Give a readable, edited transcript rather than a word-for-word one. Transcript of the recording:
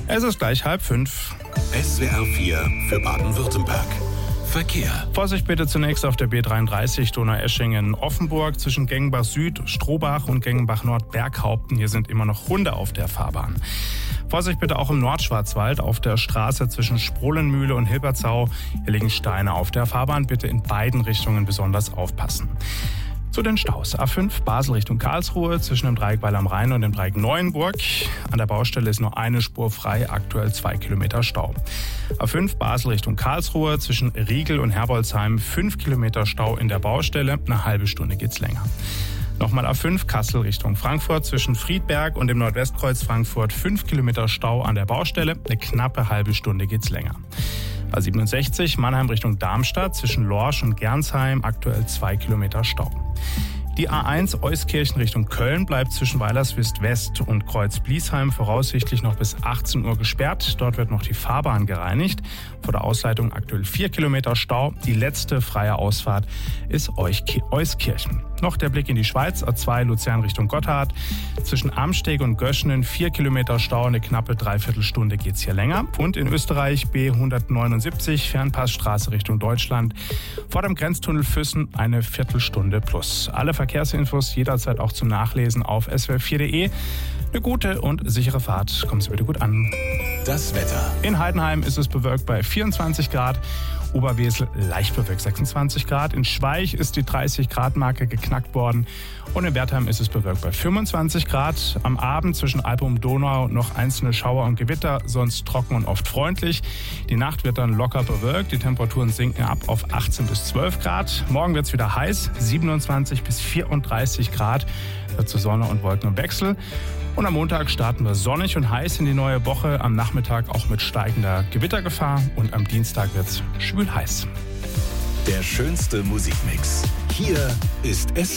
Es ist gleich 4:30. SWR 4 für Baden-Württemberg. Verkehr. Vorsicht bitte zunächst auf der B33 Donaueschingen-Offenburg zwischen Gengenbach Süd, Strohbach und Gengenbach Nord Berghaupten. Hier sind immer noch Hunde auf der Fahrbahn. Vorsicht bitte auch im Nordschwarzwald auf der Straße zwischen Sprohlenmühle und Hilbertsau. Hier liegen Steine auf der Fahrbahn. Bitte in beiden Richtungen besonders aufpassen. Zu den Staus. A5 Basel Richtung Karlsruhe zwischen dem Dreieck Weil am Rhein und dem Dreieck Neuenburg. An der Baustelle ist nur eine Spur frei, aktuell 2 Kilometer Stau. A5 Basel Richtung Karlsruhe zwischen Riegel und Herbolzheim 5 Kilometer Stau in der Baustelle. Eine halbe Stunde geht's länger. Nochmal A5 Kassel Richtung Frankfurt zwischen Friedberg und dem Nordwestkreuz Frankfurt 5 Kilometer Stau an der Baustelle. Eine knappe halbe Stunde geht's länger. A67 Mannheim Richtung Darmstadt zwischen Lorsch und Gernsheim aktuell 2 Kilometer Stau. Die A1 Euskirchen Richtung Köln bleibt zwischen Weilerswist West und Kreuz-Bliesheim voraussichtlich noch bis 18 Uhr gesperrt. Dort wird noch die Fahrbahn gereinigt. Vor der Ausleitung aktuell 4 Kilometer Stau. Die letzte freie Ausfahrt ist Euskirchen. Noch der Blick in die Schweiz, A2 Luzern Richtung Gotthard. Zwischen Amsteg und Göschenen 4 Kilometer Stau, eine knappe Dreiviertelstunde geht's hier länger. Und in Österreich B179 Fernpassstraße Richtung Deutschland. Vor dem Grenztunnel Füssen eine Viertelstunde plus. Alle Verkehrsinfos jederzeit auch zum Nachlesen auf swr4.de. Eine gute und sichere Fahrt. Kommen Sie bitte gut an. Das Wetter. In Heidenheim ist es bewölkt bei 24 Grad. Oberwesel leicht bewölkt 26 Grad. In Schweich ist die 30-Grad-Marke geknackt worden. Und in Wertheim ist es bewölkt bei 25 Grad. Am Abend zwischen Alpe und Donau noch einzelne Schauer und Gewitter, sonst trocken und oft freundlich. Die Nacht wird dann locker bewölkt. Die Temperaturen sinken ab auf 18 bis 12 Grad. Morgen wird es wieder heiß, 27 bis 34 Grad. Dazu Sonne und Wolken im Wechsel. Und am Montag starten wir sonnig und heiß in die neue Woche. Am Nachmittag auch mit steigender Gewittergefahr. Und am Dienstag wird es schwül heiß. Der schönste Musikmix. Hier ist SWR.